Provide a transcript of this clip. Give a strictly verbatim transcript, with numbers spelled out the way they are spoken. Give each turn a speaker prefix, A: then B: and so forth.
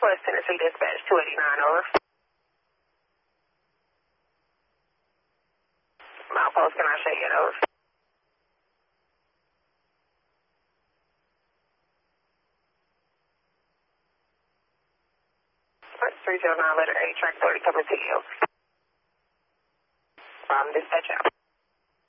A: West Tennessee Dispatch two eighty-nine, over. Milepost, can I show you, over? three zero nine, letter A, track thirty, coming to you. From dispatch out.